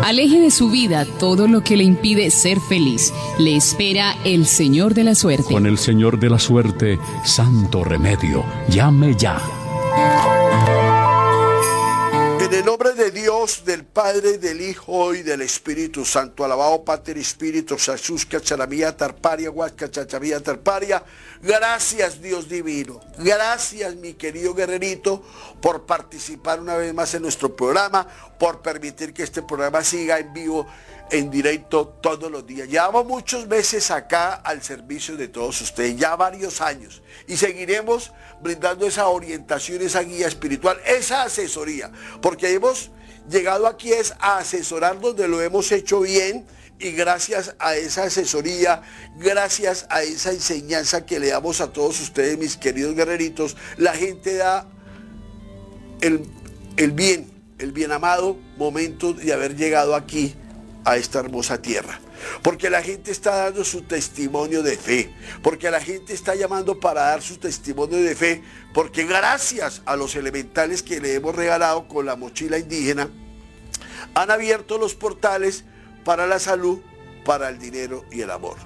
Aleje de su vida todo lo que le impide ser feliz. Le espera el Señor de la Suerte. Con el Señor de la Suerte, santo remedio. Llame ya. En el nombre de Dios, del Padre, del Hijo y del Espíritu Santo, alabado Pater Espíritu, Jesús, Cacharamía, Tarparia, Huascachachamía, Tarparia. Gracias, Dios divino. Gracias, mi querido guerrerito, por participar una vez más en nuestro programa, por permitir que este programa siga en vivo, en directo todos los días. Llevamos muchos meses acá al servicio de todos ustedes, ya varios años, y seguiremos brindando esa orientación, esa guía espiritual, esa asesoría, porque hemos llegado aquí es a asesorar donde lo hemos hecho bien, y gracias a esa asesoría, gracias a esa enseñanza que le damos a todos ustedes, mis queridos guerreritos, la gente da el bien amado momento de haber llegado aquí a esta hermosa tierra, porque la gente está dando su testimonio de fe, porque la gente está llamando para dar su testimonio de fe, porque gracias a los elementales que le hemos regalado con la mochila indígena, han abierto los portales para la salud, para el dinero y el amor.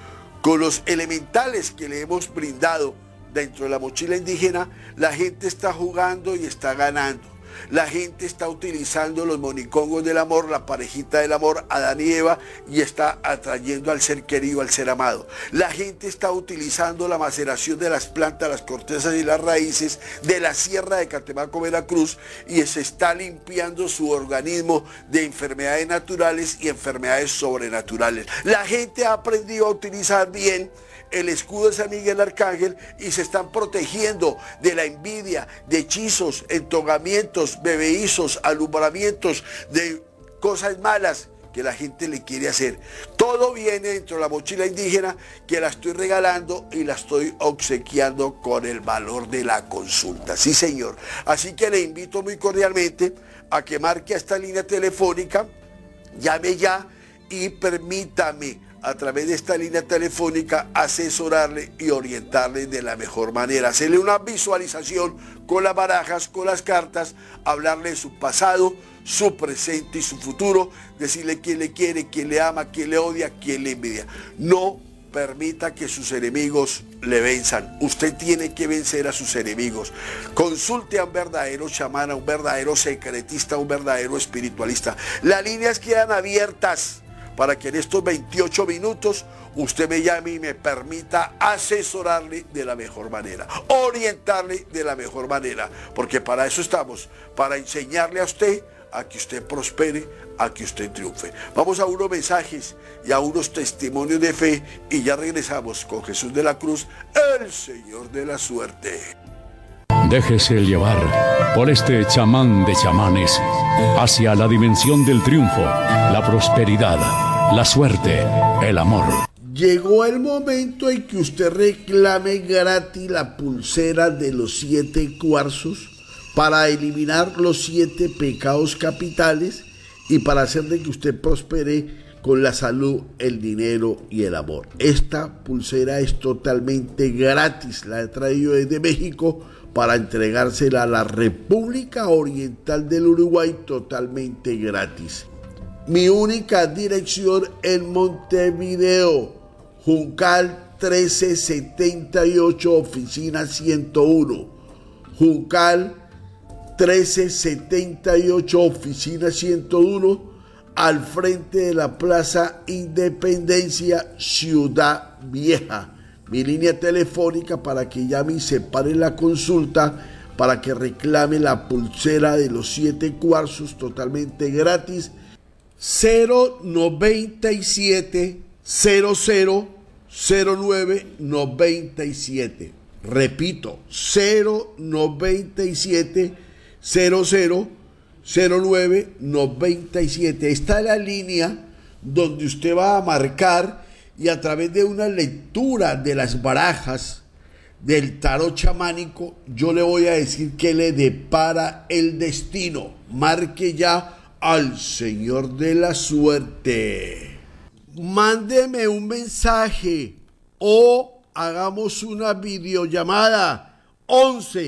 Con los elementales que le hemos brindado dentro de la mochila indígena, la gente está jugando y está ganando. La gente está utilizando los monicongos del amor, la parejita del amor, Adán y Eva, y está atrayendo al ser querido, al ser amado. La gente está utilizando la maceración de las plantas, las cortezas y las raíces de la sierra de Catemaco, Veracruz, y se está limpiando su organismo de enfermedades naturales y enfermedades sobrenaturales. La gente ha aprendido a utilizar bien el escudo de San Miguel Arcángel y se están protegiendo de la envidia, de hechizos, entogamientos, bebeizos, alumbramientos, de cosas malas que la gente le quiere hacer. Todo viene dentro de la mochila indígena, que la estoy regalando y la estoy obsequiando con el valor de la consulta. Sí, señor. Así que le invito muy cordialmente a que marque a esta línea telefónica, llame ya y permítame a través de esta línea telefónica asesorarle y orientarle de la mejor manera, hacerle una visualización con las barajas, con las cartas, hablarle de su pasado, su presente y su futuro, decirle quién le quiere, quién le ama, quién le odia, quién le envidia. No permita que sus enemigos le venzan. Usted tiene que vencer a sus enemigos. Consulte a un verdadero chamán, a un verdadero secretista, a un verdadero espiritualista. Las líneas quedan abiertas para que en estos 28 minutos usted me llame y me permita asesorarle de la mejor manera, orientarle de la mejor manera, porque para eso estamos, para enseñarle a usted a que usted prospere, a que usted triunfe. Vamos a unos mensajes y a unos testimonios de fe y ya regresamos con Jesús de la Cruz, el Señor de la Suerte. Déjese llevar por este chamán de chamanes hacia la dimensión del triunfo, la prosperidad, la suerte, el amor. Llegó el momento en que usted reclame gratis la pulsera de los 7 cuarzos para eliminar los 7 pecados capitales y para hacer de que usted prospere con la salud, el dinero y el amor. Esta pulsera es totalmente gratis, la he traído desde México para entregársela a la República Oriental del Uruguay totalmente gratis. Mi única dirección en Montevideo, Juncal 1378, oficina 101. Juncal 1378, oficina 101, al frente de la Plaza Independencia, Ciudad Vieja. Mi línea telefónica para que llame y separe la consulta, para que reclame la pulsera de los 7 cuarzos totalmente gratis. 097 0009 97. Repito, 097 0009 97. Esta es la línea donde usted va a marcar y a través de una lectura de las barajas del tarot chamánico, yo le voy a decir qué le depara el destino. Marque ya al Señor de la Suerte. Mándeme un mensaje o hagamos una videollamada 11